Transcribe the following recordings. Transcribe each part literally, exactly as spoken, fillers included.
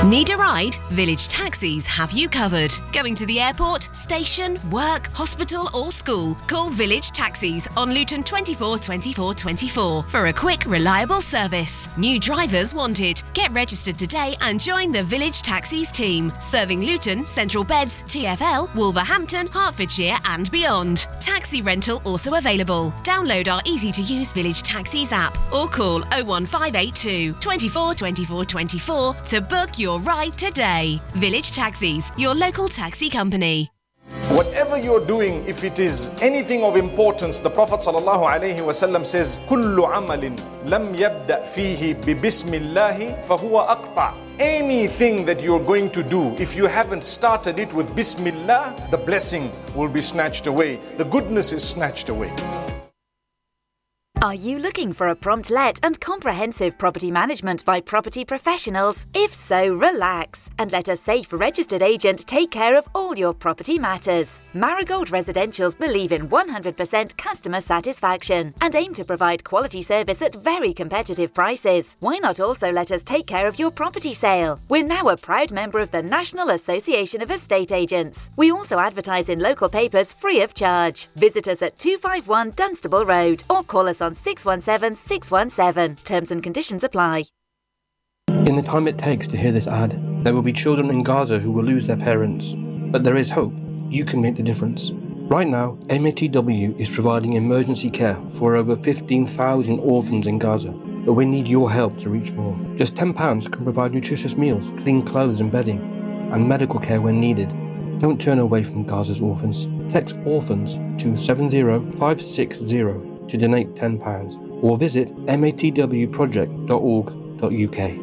Need a ride? Village Taxis have you covered. Going to the airport, station, work, hospital or school? Call Village Taxis on Luton twenty-four twenty-four twenty-four for a quick, reliable service. New drivers wanted. Get registered today and join the Village Taxis team, serving Luton, Central Beds, T F L, Wolverhampton, Hertfordshire and beyond. Taxi rental also available. Download our easy-to-use Village Taxis app or call oh one five eight two, twenty-four twenty-four twenty-four to book your ride today. Village Taxis, your local taxi company. Whatever you're doing, if it is anything of importance, the Prophet ﷺ says, كُلُّ عَمَلٍ لَمْ يَبْدَأْ فِيهِ بِبِسْمِ اللَّهِ فَهُوَ أَقْطَعُ. Anything that you're going to do, if you haven't started it with Bismillah, the blessing will be snatched away. The goodness is snatched away. Are you looking for a prompt let and comprehensive property management by property professionals? If so, relax and let a safe registered agent take care of all your property matters. Marigold Residentials believe in one hundred percent customer satisfaction and aim to provide quality service at very competitive prices. Why not also let us take care of your property sale? We're now a proud member of the National Association of Estate Agents. We also advertise in local papers free of charge. Visit us at two five one Dunstable Road or call us on six one seven six one seven. Terms and conditions apply. In the time it takes to hear this ad, there will be children in Gaza who will lose their parents. But there is hope. You can make the difference. Right now, M A T W is providing emergency care for over fifteen thousand orphans in Gaza. But we need your help to reach more. Just ten pounds can provide nutritious meals, clean clothes and bedding, and medical care when needed. Don't turn away from Gaza's orphans. Text ORPHANS to seven zero five six zero to donate ten pounds or visit matw project dot org dot U K.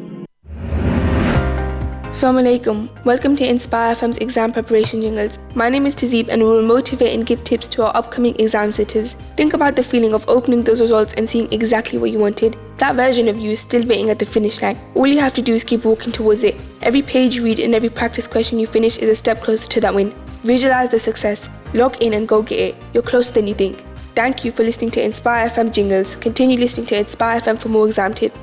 Assalamu alaikum. Welcome to Inspire F M's exam preparation jingles. My name is Tazeeb and we will motivate and give tips to our upcoming exam sitters. Think about the feeling of opening those results and seeing exactly what you wanted. That version of you is still waiting at the finish line. All you have to do is keep walking towards it. Every page you read and every practice question you finish is a step closer to that win. Visualize the success. Log in and go get it. You're closer than you think. Thank you for listening to Inspire F M jingles. Continue listening to Inspire F M for more exam tips.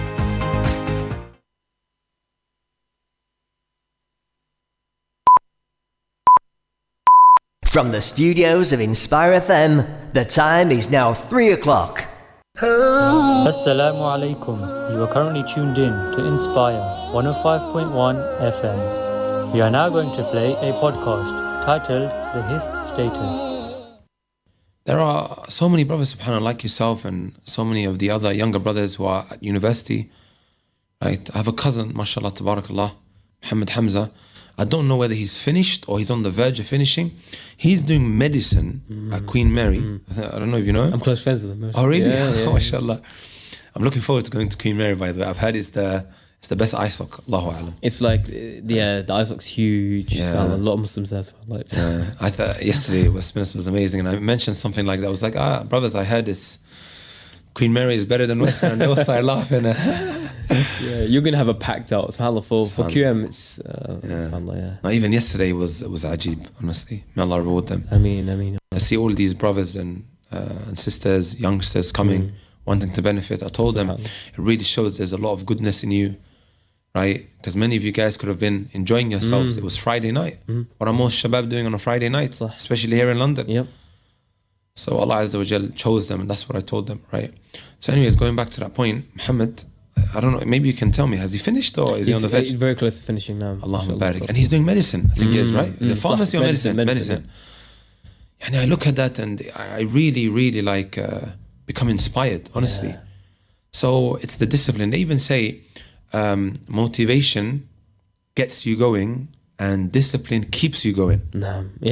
From the studios of Inspire F M, the time is now three o'clock. Assalamu alaikum. You are currently tuned in to Inspire one oh five point one F M. We are now going to play a podcast titled The Hist Status. There are so many brothers, subhanAllah, like yourself and so many of the other younger brothers who are at university. Right? I have a cousin, mashallah, tabarakallah, Muhammad Hamza. I don't know whether he's finished or he's on the verge of finishing. He's doing medicine mm. at Queen Mary. Mm. I, th- I don't know if you know him. I'm close friends with him. Oh, really? Yeah, yeah. Mashallah. I'm looking forward to going to Queen Mary, by the way. I've heard it's the it's the best I S O C, Allahu Alam. It's like, yeah, the I S O C's huge. Yeah. A lot of Muslims there as well. Like, yeah. I thought yesterday Westminster was amazing, and I mentioned something like that. I was like, ah, brothers, I heard this Queen Mary is better than Westminster, and they all started laughing. Yeah, you're gonna have a packed out. SubhanAllah, for, for Q M, it's uh, yeah. SubhanAllah, yeah. No, even yesterday was was ajib, honestly. May Allah reward them. I mean, I mean, I see all these brothers and uh, and sisters, youngsters coming, mm. wanting to benefit. I told them it really shows there's a lot of goodness in you, right? Because many of you guys could have been enjoying yourselves. Mm. It was Friday night. Mm. What are most shabab doing on a Friday night, especially here in London? Yep. So Allah Azza wa Jal chose them, and that's what I told them, right? So anyways, going back to that point, Muhammad, I don't know, maybe you can tell me, has he finished or is he's he on the verge? Very close to finishing now. Allahumma barik. And he's doing medicine, I think mm, he is, right? Is mm, it pharmacy or medicine? Medicine. medicine. Yeah. And I look at that and I really, really like uh, become inspired, honestly. Yeah. So it's the discipline. They even say um, motivation gets you going and discipline keeps you going. Nah, yeah.